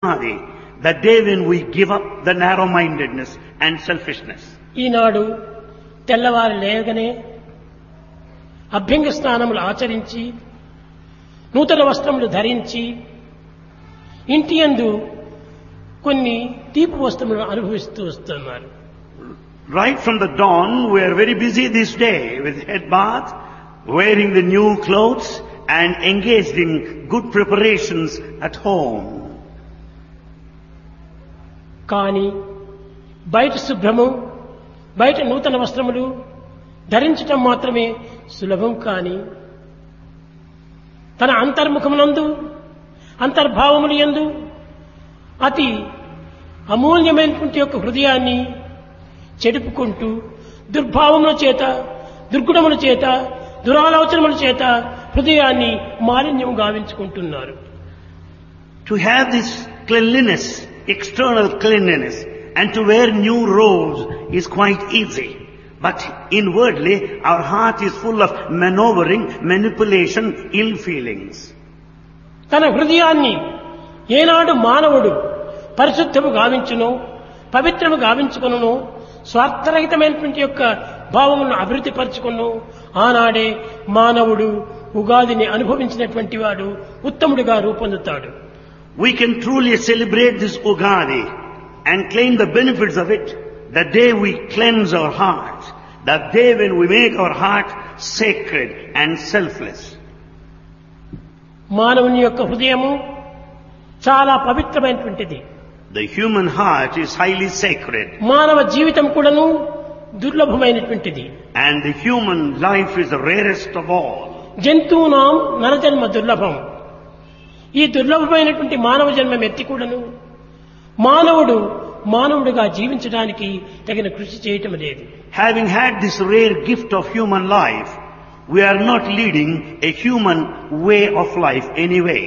the day when we give up the narrow-mindedness and selfishness. ఈనాడు తెల్లవారి లేవగానే అభ్యంగ స్నానములు ఆచరించి నూతన వస్త్రములు ధరించి ఇంటి యందు కొన్ని తీపి వస్తువులను అనుభవిస్తూ వస్తున్నారు. Right from the dawn, we are very busy this day with head bath, wearing the new clothes and engaged in good preparations at home. కానీ బయట శుభ్రము, బయట నూతన వస్త్రములు ధరించటం మాత్రమే సులభం. కానీ తన అంతర్ముఖమునందు అంతర్భావములు యందు అతి అమూల్యమైనటువంటి యొక్క హృదయాన్ని చెడుపుకుంటూ దుర్భావముల చేత, దుర్గుణముల చేత, దురాలోచనముల చేత హృదయాన్ని మాలిన్యం గావించుకుంటున్నారు. To have this cleanliness, external cleanliness, and to wear new robes is quite easy. But inwardly, our heart is full of maneuvering, manipulation, ill feelings. తన హృదయాన్ని ఏనాడు మానవుడు పరిశుద్ధము గావించును, పవిత్రము గావించుకొనును, స్వార్థరహితమైనటువంటి యొక్క భావములను అభివృద్ధి పరచుకొను, ఆనాడే మానవుడు ఉగాదిని అనుభవించినటువంటి వాడు ఉత్తముడిగా రూపొందుతాడు. We can truly celebrate this Ugadi and claim the benefits of it the day we cleanse our hearts, the day when we make our heart sacred and selfless. మానవుని యొక్క హృదయము చాలా పవిత్రమైనటువంటిది. The human heart is highly sacred. మానవ జీవితం కూడాను దుర్లభమైనటువంటిది. And the human life is the rarest of all. జంతువునాం నరజన్మ దుర్లభం. ఈ దుర్లభమైనటువంటి మానవ జన్మం ఎత్తి కూడాను మానవుడు మానవుడిగా జీవించడానికి తగిన కృషి చేయటం లేదు. Having had this rare gift of human life, we are not leading a human way of life anyway.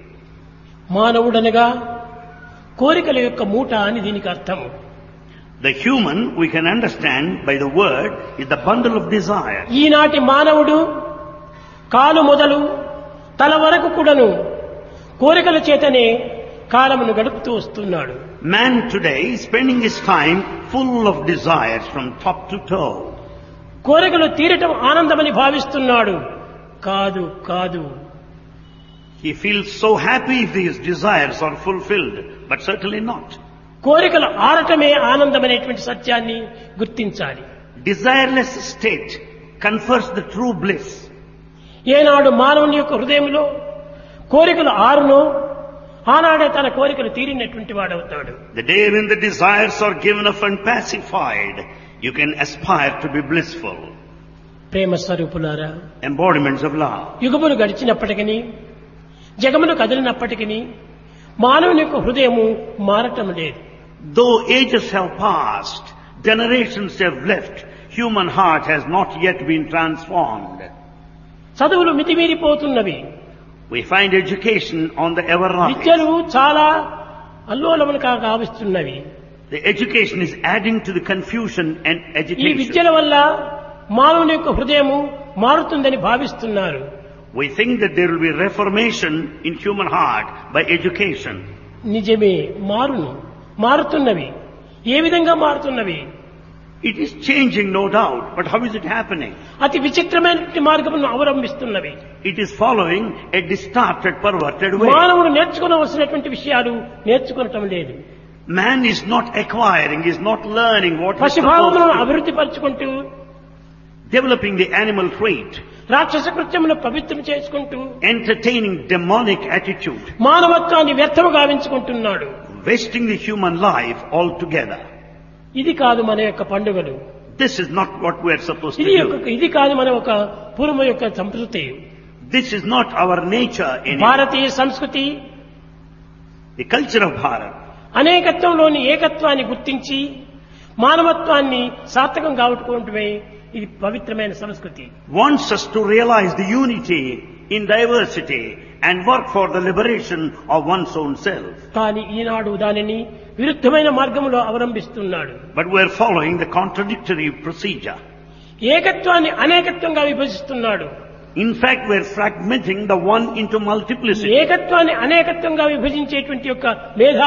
మానవుడనగా కోరికల యొక్క మూట అని దీనికి అర్థము. The human, we can understand by the word, is the bundle of desire. ఈనాటి మానవుడు కాలు మొదలు తల వరకు కూడాను కోరికల చేతనే కాలమును గడుపుతూ వస్తున్నాడు. Man today is spending his time full of desires from top to toe. కోరికలు తీరటం ఆనందమని భావిస్తున్నాడు. కాదు కాదు. He feels so happy if his desires are fulfilled, but certainly not. కోరికలు ఆరటమే ఆనందమనేటువంటి సత్యాన్ని గుర్తించాలి. Desireless state confers the true bliss. ఏనాడు మానవుని యొక్క హృదయంలో కోరికలు ఆరునో ఆనాడే తన కోరికలు తీరినటువంటి వాడవుతాడు. The day when the desires are given up and pacified, you can aspire to be blissful. ప్రేమ స్వరూపులారా, Embodiments of love. యుగములు గడిచినప్పటికీ జగములు కదిలినప్పటికీ మానవుని యొక్క హృదయము మారటం లేదు. Though ages have passed, generations have left, human heart has not yet been transformed. చదువులు మితిమీరిపోతున్నవి. We find education on the ever rise. విద్యలు చాలా అల్లోలములుగా గావిస్తున్నవి. The education is adding to the confusion and ఈ agitation. విద్యల వల్ల మానవుని యొక్క హృదయము మారుతుందని భావిస్తున్నారు. We think that there will be reformation in human heart by education. నిజమే, మారుతున్నవి. ఏ విధంగా మారుతున్నవి? It is changing, no doubt, but how is it happening? అతి విచిత్రమైనటువంటి మార్గమును అవలంబిస్తున్నవి. It is following a distorted, perverted way. మానవుడు నేర్చుకోవలసినటువంటి విషయాలు నేర్చుకోవటం లేదు. Man is not acquiring, is not learning what he is supposed పశుభావములను to. అభివృద్ధి పరచుకుంటూ Developing the animal trait, రాక్షస కృత్యమును పవిత్రం చేసుకుంటూ entertaining demonic attitude, మానవత్వాన్ని వ్యర్థము గావించుకుంటున్నాడు. wasting the human life altogether. ఇది కాదు మన యొక్క పండుగలు. This is not what we are supposed to do. ఇది కాదు మన ఒక పూర్వ యొక్క సంస్కృతి. This is not our nature anymore. భారతీయ సంస్కృతి The culture of Bharat అనేకత్వంలోని ఏకత్వాన్ని గుర్తించి మానవత్వాన్ని సార్థకం కావటమే ఇది పవిత్రమైన సంస్కృతి. wants us to realize the unity in diversity and work for the liberation of one's own self. కానీ ఈనాడు దానిని విరుద్ధమైన మార్గంలో అవలంబిస్తున్నాడు. But we are following the contradictory procedure. ఏకత్వాన్ని అనేకత్వంగా విభజిస్తున్నాడు. In fact, we are fragmenting the one into multiplicity. ఏకత్వాన్ని అనేకత్వంగా విభజించేటువంటి యొక్క మేధా